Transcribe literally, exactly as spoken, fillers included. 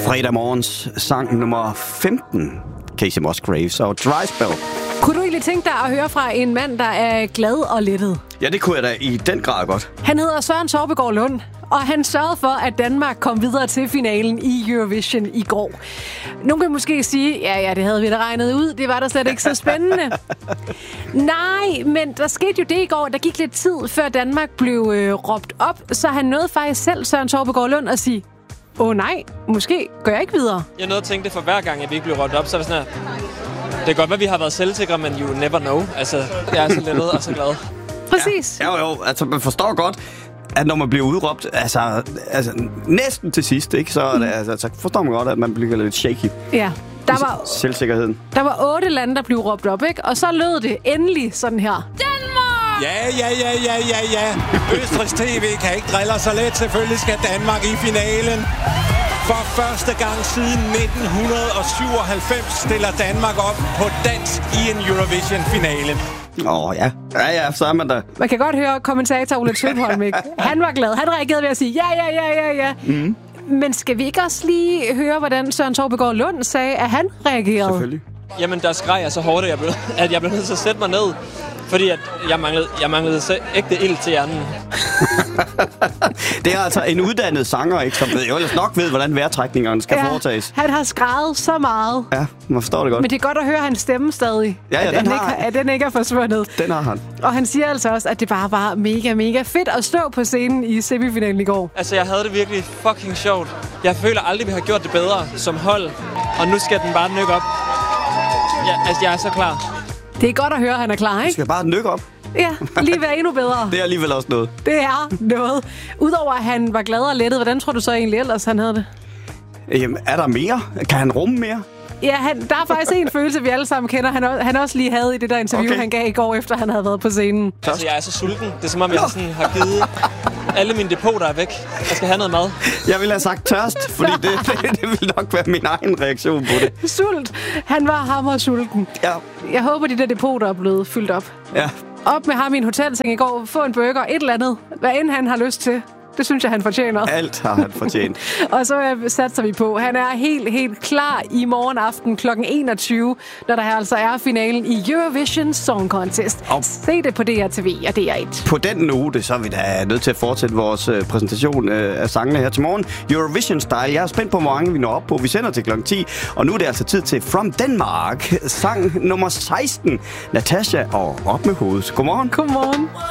fredag morgens sang nummer femten. Kacey Musgraves og Dry Spell. Kunne du egentlig tænke dig at høre fra en mand, der er glad og lettet? Ja, det kunne jeg da i den grad godt. Han hedder Søren Torpegaard Lund, og han sørgede for, at Danmark kom videre til finalen i Eurovision i går. Nogle kan måske sige, ja, ja, det havde vi da regnet ud. Det var da slet ikke så spændende. Nej, men der skete jo det i går. Der gik lidt tid, før Danmark blev øh, råbt op, så han nåede faktisk selv, Søren Torpegaard Lund, at sige, åh oh, nej, måske går jeg ikke videre. Jeg nåede at tænke det for hver gang, at vi ikke blev råbt op, så var sådan her, det kan godt være, at vi har været selvsikre, men you never know. Altså, jeg er så lettet og så glad. Præcis. Ja, jo, jo, altså man forstår godt, at når man bliver udråbt, altså, altså næsten til sidst, ikke, så, mm. altså, så forstår man godt, at man bliver lidt shaky. Ja. Der var, selvsikkerheden. Der var otte lande, der blev råbt op, ikke? Og så lød det endelig sådan her. Danmark! Ja, ja, ja, ja, ja, ja. Østrigs T V kan ikke drille så let. Selvfølgelig skal Danmark i finalen. For første gang siden nitten syvoghalvfems stiller Danmark op på dansk i en Eurovision-finale. Åh, oh, ja. Ja, ja, så er man der. Man kan godt høre kommentator Ole Tøbholm, ikke? Han var glad. Han reagerede ved at sige, ja, ja, ja, ja, ja. Mm. Men skal vi ikke også lige høre, hvordan Søren Torpegaard Lund sagde, at han reagerede? Selvfølgelig. Jamen, der skreg jeg så hårdt, at jeg blev, at jeg blev nødt til at sætte mig ned. Fordi at jeg manglede, jeg manglede ægte ild til hjernen. Det er altså en uddannet sanger, ikke, som jo ellers nok ved, hvordan vejrtrækningerne skal ja, foretages. Han har skreget så meget. Ja, man forstår det godt. Men det er godt at høre hans stemme stadig. Ja, ja, at, den den har... ikke, at den ikke er forsvundet. Den har han. Og han siger altså også, at det bare var mega, mega fedt at stå på scenen i semifinalen i går. Altså, jeg havde det virkelig fucking sjovt. Jeg føler aldrig, vi har gjort det bedre som hold. Og nu skal den bare nykke op. Ja, altså, jeg er så klar. Det er godt at høre, at han er klar, ikke? Du skal bare nykke op. Ja, lige være endnu bedre. Det er alligevel også noget. Det er noget. Udover at han var glad og lettet, hvordan tror du så egentlig ellers, han havde det? Jamen, er der mere? Kan han rumme mere? Ja, han, der er faktisk en følelse, vi alle sammen kender, han, han også lige havde i det der interview, okay. han gav i går, efter han havde været på scenen. Altså, jeg er så sulten. Det er som om, jeg sådan har givet alle mine depoter er væk. Jeg skal have noget mad. Jeg ville have sagt tørst, fordi det, det, det ville nok være min egen reaktion på det. Sult. Han var hammer sulten. Ja. Jeg håber, de der depoter er blevet fyldt op. Ja. Op med ham i en hotelseng i går, få en burger, et eller andet, hvad end han har lyst til. Det synes jeg, han fortjener. Alt har han fortjent. Og så satser vi på. Han er helt, helt klar i morgen aften klokken enogtyve, når der altså er finalen i Eurovision Song Contest. Og se det på D R T V og D R et. På den note, så er vi da nødt til at fortsætte vores øh, præsentation øh, af sangene her til morgen. Eurovision Style. Jeg er spændt på, hvor mange vi når op på. Vi sender til klokken ti, og nu er det altså tid til From Denmark. Sang nummer seksten. Natasha og Op med hovedet. Godmorgen. Godmorgen.